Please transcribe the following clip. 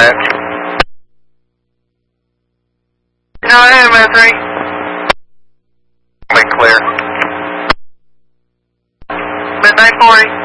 dispatch. No, I am at 3. Be clear. Midnight 40.